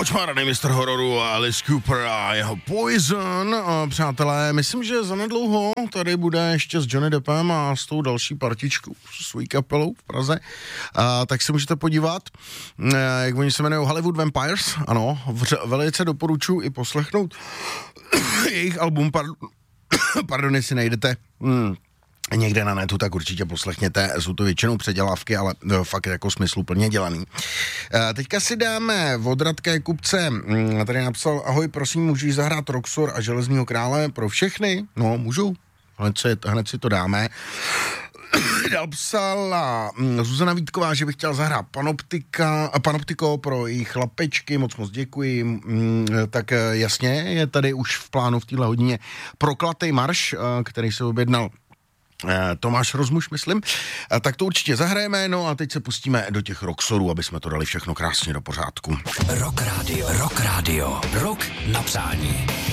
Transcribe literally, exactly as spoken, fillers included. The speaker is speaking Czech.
Počmáraný mistr hororu Alice Cooper a jeho Poison. Přátelé, myslím, že zanedlouho tady bude ještě s Johnny Deppem a s tou další partičkou svojí kapelou v Praze. A, tak se můžete podívat, jak oni se jmenují Hollywood Vampires. Ano, vře- velice doporučuji i poslechnout jejich album, pardon, pardon jestli najdete hmm. někde na netu, tak určitě poslechněte, jsou to většinou předělávky, ale no, fakt jako smysluplně dělaný. E, teďka si dáme od Radka Jakubce, tady napsal, ahoj, prosím, můžeš zahrát Roxor a Železného krále pro všechny? No, můžu, hned si, hned si to dáme. Dal psala Zuzana Vítková, že bych chtěl zahrát Panoptika, Panoptiko pro jejich chlapečky, moc moc děkuji. Tak jasně, je tady už v plánu v téhle hodině Proklatej marš, který se objednal Tomáš Rozmuš, myslím. Tak to určitě zahrajeme, no a teď se pustíme do těch Roxorů, aby jsme to dali všechno krásně do pořádku. Rock Radio, Rock Radio, Rock na přání.